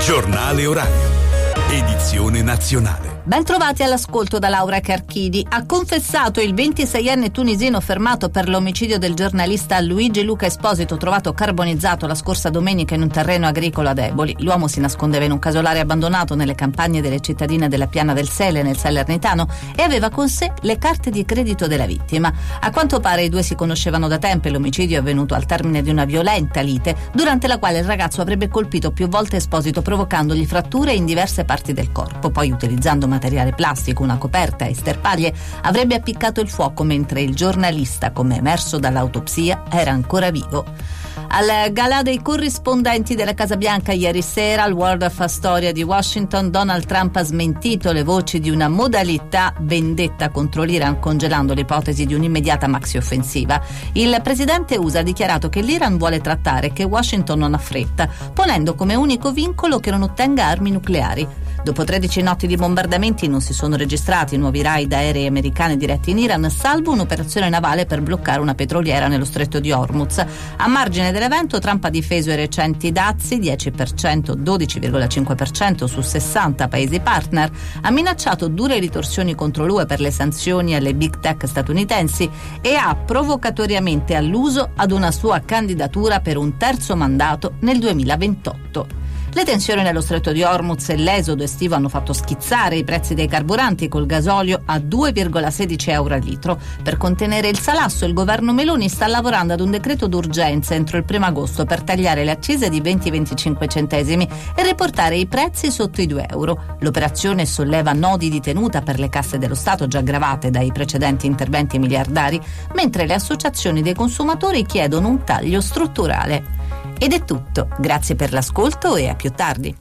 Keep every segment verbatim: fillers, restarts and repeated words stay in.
Giornale orario. Edizione nazionale. Ben trovati all'ascolto da Laura Carchidi. Ha confessato il ventiseienne tunisino fermato per l'omicidio del giornalista Luigi Luca Esposito, trovato carbonizzato la scorsa domenica in un terreno agricolo ad Eboli. L'uomo si nascondeva in un casolare abbandonato nelle campagne delle cittadine della Piana del Sele, nel Salernitano, e aveva con sé le carte di credito della vittima. A quanto pare i due si conoscevano da tempo e l'omicidio è avvenuto al termine di una violenta lite, durante la quale il ragazzo avrebbe colpito più volte Esposito, provocandogli fratture in diverse parti del corpo. Poi, utilizzando materiale plastico, una coperta e sterpaglie, avrebbe appiccato il fuoco mentre il giornalista, come emerso dall'autopsia, era ancora vivo. Al galà dei corrispondenti della Casa Bianca ieri sera al World of Astoria di Washington, Donald Trump ha smentito le voci di una modalità vendetta contro l'Iran, congelando l'ipotesi di un'immediata maxi-offensiva. Il presidente U S A ha dichiarato che l'Iran vuole trattare, che Washington non ha fretta, ponendo come unico vincolo che non ottenga armi nucleari. Dopo tredici notti di bombardamenti non si sono registrati nuovi raid aerei americani diretti in Iran, salvo un'operazione navale per bloccare una petroliera nello stretto di Hormuz. A margine dell'evento, Trump ha difeso i recenti dazi, dieci per cento, dodici virgola cinque per cento su sessanta paesi partner, ha minacciato dure ritorsioni contro l'U E per le sanzioni alle big tech statunitensi e ha provocatoriamente alluso ad una sua candidatura per un terzo mandato nel duemilaventotto. Le tensioni nello stretto di Hormuz e l'esodo estivo hanno fatto schizzare i prezzi dei carburanti, col gasolio a due virgola sedici euro al litro. Per contenere il salasso, il governo Meloni sta lavorando ad un decreto d'urgenza entro il primo agosto per tagliare le accise di venti venticinque centesimi e riportare i prezzi sotto i due euro. L'operazione solleva nodi di tenuta per le casse dello Stato già gravate dai precedenti interventi miliardari, mentre le associazioni dei consumatori chiedono un taglio strutturale. Ed è tutto, grazie per l'ascolto e a più tardi.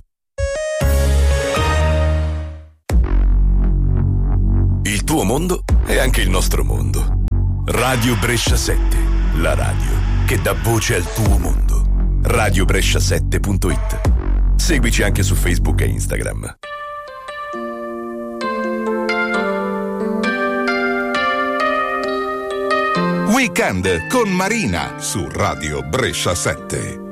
Il tuo mondo è anche il nostro mondo. Radio Brescia sette, la radio che dà voce al tuo mondo. radio brescia sette punto it. Seguici anche su Facebook e Instagram. Weekend con Marina su Radio Brescia sette.